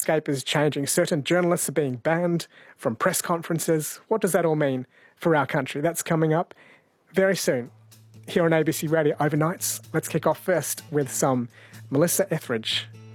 landscape is changing. Certain journalists are being banned from press conferences. What does that all mean for our country? That's coming up very soon here on ABC Radio Overnights. Let's kick off first with some Melissa Etheridge.